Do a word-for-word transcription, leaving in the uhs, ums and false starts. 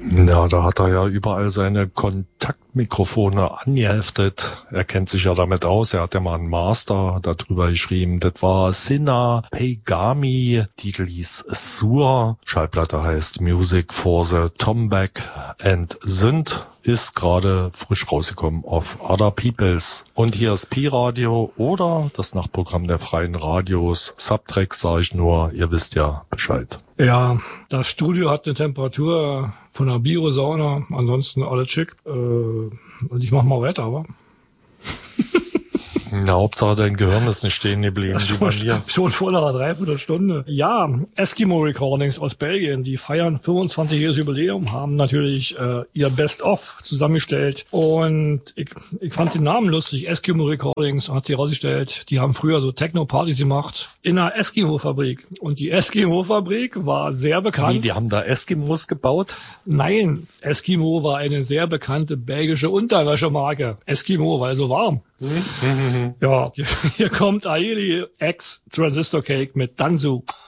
Ja, da hat er ja überall seine Kontaktmikrofone angeheftet. Er kennt sich ja damit aus. Er hat ja mal einen Master darüber geschrieben. Das war Sina Peigami. Titel hieß Sur. Schallplatte heißt Music for the Tomback and Synth. Ist gerade frisch rausgekommen auf Other Peoples. Und hier ist Pi-Radio oder das Nachtprogramm der freien Radios. Subtracks sage ich nur, ihr wisst ja Bescheid. Ja, das Studio hat eine Temperatur von einer Biosauna, ansonsten alles schick. Äh, und ich mach mal weiter, aber... Na, Hauptsache dein Gehirn ist nicht stehen geblieben, ja, schon, wie bei mir. Schon vor einer Dreiviertelstunde. Ja, Eskimo Recordings aus Belgien, die feiern fünfundzwanzigjähriges Jubiläum, haben natürlich äh, ihr Best-of zusammengestellt. Und ich, ich fand den Namen lustig, Eskimo Recordings, hat sie rausgestellt. Die haben früher so Techno-Partys gemacht in einer Eskimo-Fabrik. Und die Eskimo-Fabrik war sehr bekannt. Wie, die haben da Eskimos gebaut? Nein, Eskimo war eine sehr bekannte belgische Unterwäschemarke. Eskimo, weil so warm. Ja, hier kommt Aili X Transistor Cake mit Danzu.